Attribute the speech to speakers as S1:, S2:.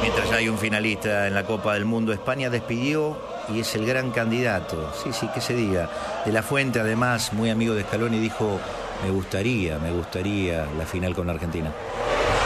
S1: Mientras ya hay un finalista en la Copa del Mundo, España despidió y es el gran candidato. Sí, que se diga. De la Fuente, además, muy amigo de Scaloni, dijo: me gustaría la final con Argentina.